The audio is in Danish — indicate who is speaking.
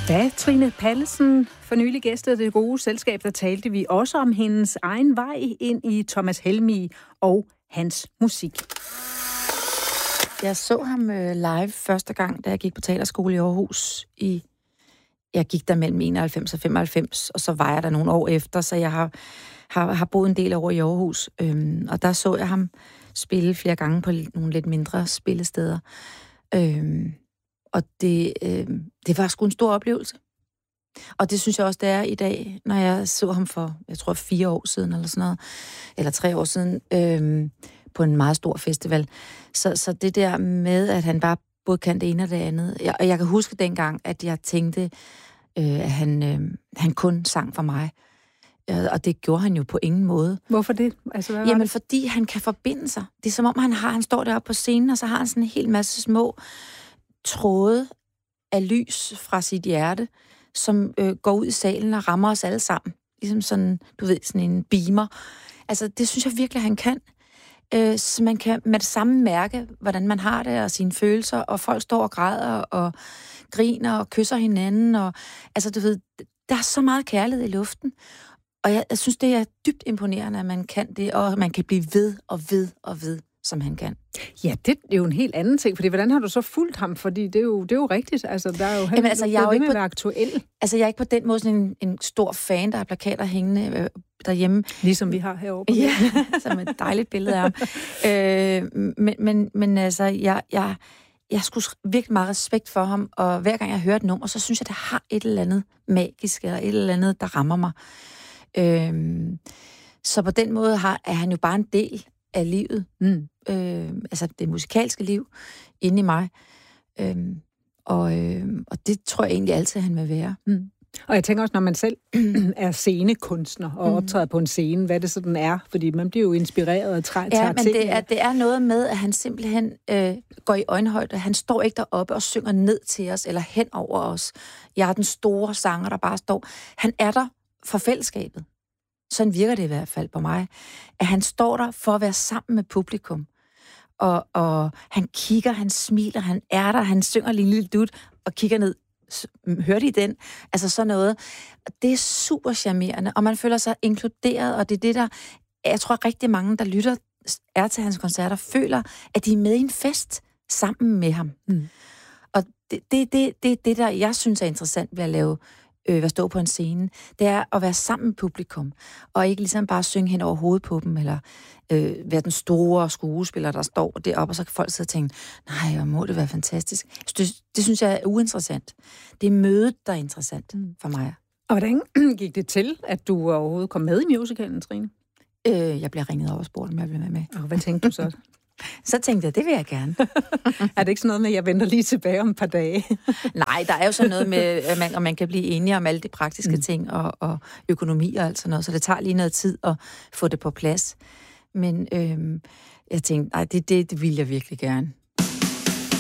Speaker 1: Da Trine Pallesen for nylig gæstede Det Gode Selskab, der talte vi også om hendes egen vej ind i Thomas Helmig og hans musik.
Speaker 2: Jeg så ham live første gang, da jeg gik på teaterskole i Aarhus. Jeg gik der mellem 91 og 95, og så var jeg der nogle år efter, så jeg har boet en del over i Aarhus. Og der så jeg ham spille flere gange på nogle lidt mindre spillesteder. Og det var sgu en stor oplevelse. Og det synes jeg også, det er i dag, når jeg så ham for, jeg tror 4 år siden, eller sådan noget, eller 3 år siden, på en meget stor festival. Så det der med, at han bare både kan det ene og det andet. Og jeg kan huske dengang, at jeg tænkte, at han kun sang for mig. Og det gjorde han jo på ingen måde.
Speaker 1: Hvorfor det? Altså, hvad var
Speaker 2: Jamen,
Speaker 1: det?
Speaker 2: fordi han kan forbinde sig. Det er som om, han står deroppe på scenen, og så har han sådan en hel masse små tråde af lys fra sit hjerte, som går ud i salen og rammer os alle sammen. Ligesom sådan, du ved, sådan en beamer. Altså, det synes jeg virkelig, han kan. Så man kan med det samme mærke, hvordan man har det, og sine følelser, og folk står og græder, og griner, og kysser hinanden, og altså, du ved, der er så meget kærlighed i luften. Og jeg synes, det er dybt imponerende, at man kan det, og man kan blive ved og ved og ved, som han kan.
Speaker 1: Ja, det er jo en helt anden ting, fordi hvordan har du så fulgt ham? Fordi det er jo rigtigt, altså der er jo
Speaker 2: Jamen, altså, jeg er jo ikke
Speaker 1: med at være aktuel.
Speaker 2: Altså, jeg er ikke på den måde sådan en stor fan, der har plakater hængende derhjemme.
Speaker 1: Ligesom vi har herovre på
Speaker 2: ja, som et dejligt billede af ham. Men altså, jeg skulle virkelig meget respekt for ham, og hver gang jeg hører et nummer, så synes jeg, det har et eller andet magisk, eller et eller andet, der rammer mig. Så på den måde er han jo bare en del af livet. Altså det musikalske liv inde i mig. Og det tror jeg egentlig altid, han vil være.
Speaker 1: Og jeg tænker også, når man selv er scenekunstner og optræder på en scene, hvad det sådan er, fordi man bliver jo inspireret og tager
Speaker 2: ja, men
Speaker 1: ting.
Speaker 2: det er noget med, at han simpelthen går i øjenhøjde. Han står ikke deroppe og synger ned til os, eller hen over os. Jeg er den store sanger, der bare står. Han er der for fællesskabet. Sådan virker det i hvert fald på mig. At han står der for at være sammen med publikum. Og han kigger, han smiler, han er der, han synger lige en lille dut og kigger ned. Hørte I den? Altså sådan noget. Det er super charmerende, og man føler sig inkluderet, og det er det, der... Jeg tror rigtig mange, der lytter til hans koncerter, føler, at de er med i en fest sammen med ham. Og det der, jeg synes er interessant ved at stå på en scene, det er at være sammen med publikum, og ikke ligesom bare synge hen over hovedet på dem, eller være den store skuespiller, der står deroppe, og så kan folk sidde og tænke, nej, hvor må det være fantastisk. Det synes jeg er uinteressant. Det er mødet, der er interessant for mig.
Speaker 1: Og hvordan gik det til, at du overhovedet kom med i musicalen, Trine?
Speaker 2: Jeg bliver ringet over og spurgt, om jeg vil være med.
Speaker 1: Og hvad tænkte du så?
Speaker 2: Så tænkte jeg, det vil jeg gerne.
Speaker 1: Er det ikke sådan noget med, at jeg venter lige tilbage om et par dage?
Speaker 2: Nej, der er jo sådan noget med, at man kan blive enige om alle de praktiske ting, og økonomi og alt sådan noget, så det tager lige noget tid at få det på plads. Men jeg tænkte, nej, det vil jeg virkelig gerne.